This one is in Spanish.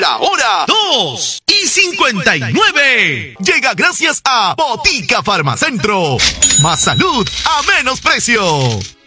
La hora 2:59. Llega gracias a Botica Farmacentro. Más salud a menos precio.